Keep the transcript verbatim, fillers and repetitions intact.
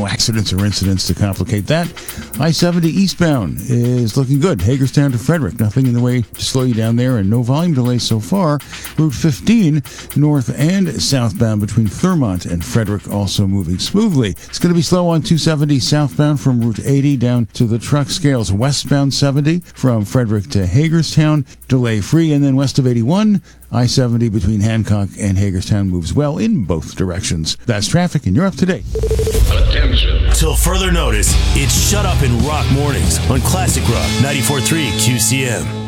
no accidents or incidents to complicate that. I seventy eastbound is looking good. Hagerstown to Frederick, nothing in the way to slow you down there, and no volume delays so far. Route fifteen, north and southbound between Thurmont and Frederick, also moving smoothly. It's going to be slow on two seventy southbound from Route eighty down to the truck scales. Westbound seventy from Frederick to Hagerstown, delay free, and then west of eighty-one, I seventy between Hancock and Hagerstown moves well in both directions. That's traffic, and you're up to date. Attention. Till further notice, it's Shut Up and Rock Mornings on Classic Rock ninety-four point three Q C M.